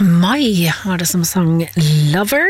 Mai var det som sang Lover.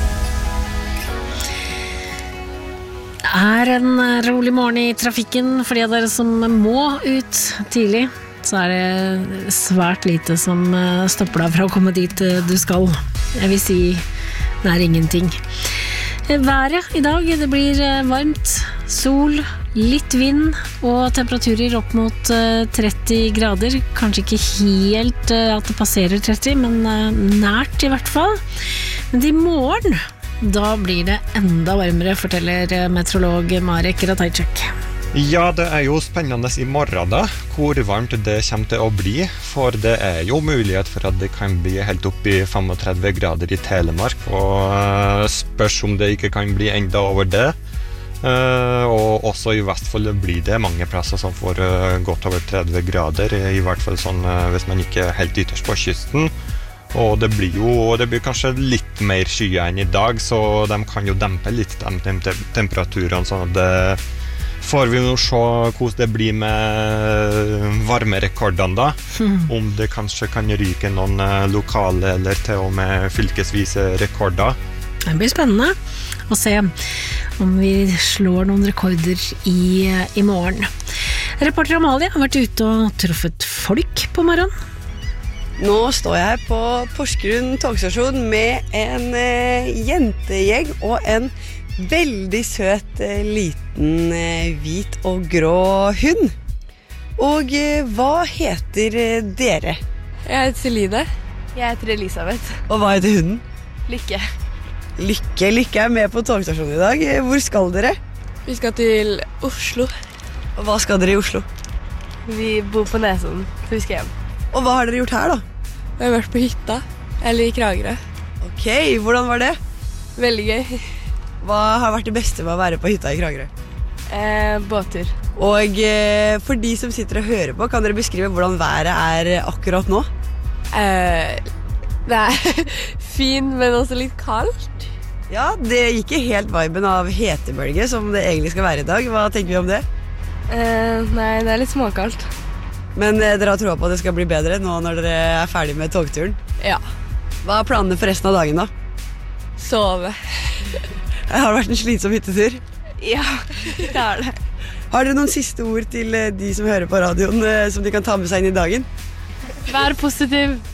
Det en rolig morgen i trafikken for de av dere som må ut tidlig. Så det svært lite som stopper deg fra å komme dit du skal. Jeg vil si det ingenting. Været i dag, det blir varmt, sol, litt vind og temperaturer opp mot 30 grader. Kanskje ikke helt at det passerer 30, men nært i hvert fall. Men i morgen, da blir det enda varmere, forteller meteorolog Marek Ratajczak. Ja, det jo spennende i morgen da, hvor varmt det kommer til å bli, for det jo mulighet for at det kan bli helt opp i 35 grader i Telemark, og spørs om det ikke kan bli enda over det. Og også i Vestfold blir det mange plasser som får godt over 30 grader, i hvert fall sånn hvis man ikke helt ytterst på kysten. Og det blir kanskje litt mer skyer enn i dag, så de kan jo dempe litt de temperaturene, sånn at det får vi jo se hvordan det blir med varmerekordene da, om det kanskje kan ryke noen lokale eller til og med fylkesvise rekorder. Det blir spennende å se om vi slår noen rekorder i morgen. Reporter Amalie har vært ute og truffet folk på morgenen. Nå står jeg på Porsgrunn togstasjon med en jentegjeng og en veldig søt, liten, hvit og grå hund. Og hva heter dere? Jeg heter Celine. Jeg heter Elisabeth. Og hva heter hunden? Lykke. Lykke med på togstasjonen i dag. Hvor skal dere? Vi skal til Oslo. Og hva skal dere i Oslo? Vi bor på Nesodden, så vi skal hjem. Og hva har dere gjort her da? Vi har vært på hytta, eller i Kragerø. Ok, hvordan var det? Veldig gøy. Hva har vært det beste med å være på hytta i Kragerø? Båttur. Og for de som sitter og hører på, kan dere beskrive hvordan været akkurat nå? Det fin, men også litt kaldt. Ja, det gikk ikke helt viben av hetebølge som det egentlig skal være i dag. Hva tenker vi om det? Nei, det litt småkaldt. Men dere har trodd på at det skal bli bedre nå når dere ferdig med togturen? Ja. Hva planene for resten av dagen da? Sove. Har det vært en slitsom hyttetur? Ja, det har det. Har dere noen siste ord til de som hører på radioen som de kan ta med seg inn i dagen? Vær positiv.